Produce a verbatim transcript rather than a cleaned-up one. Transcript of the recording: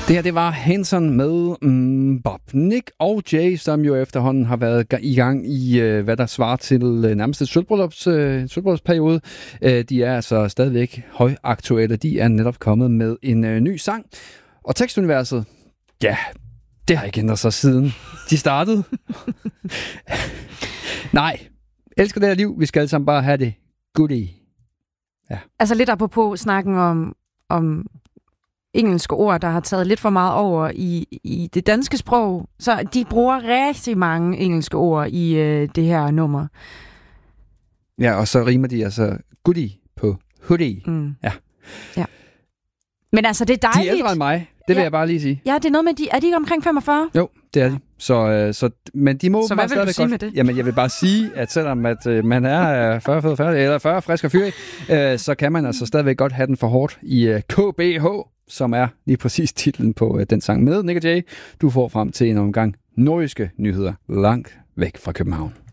Det her, det var Hanson med mm, Bob, Nick og Jay, som jo efterhånden har været i gang i, øh, hvad der svarer til øh, nærmest et sølvbryllups, øh, sølvbryllupsperiode. Øh, de er altså stadigvæk højaktuelle. De er netop kommet med en øh, ny sang. Og tekstuniverset, ja, det har ikke ændret sig siden de startede. Nej, elsker det her liv. Vi skal alle sammen bare have det goodie. Ja. Altså lidt apropos snakken om, om engelske ord, der har taget lidt for meget over i, i det danske sprog. Så de bruger rigtig mange engelske ord i øh, det her nummer. Ja, og så rimer de altså goodie på hoodie. Mm. Ja. Ja. Men altså, det er dejligt. De er ældre end mig, det vil ja. jeg bare lige sige. Ja, det er noget med, de, er de ikke omkring femogfyrre? Jo, det er de. Så, øh, så, men de må så hvad vil du sige godt, med det? Jamen, jeg vil bare sige, at selvom at, øh, man er øh, fyrre, fyrre, eller fyrre frisk og fyrig, øh, så kan man altså stadigvæk godt have den for hårdt i øh, K B H, som er lige præcis titlen på øh, den sang med Nick og Jay. Du får frem til en omgang nordjyske nyheder langt væk fra København.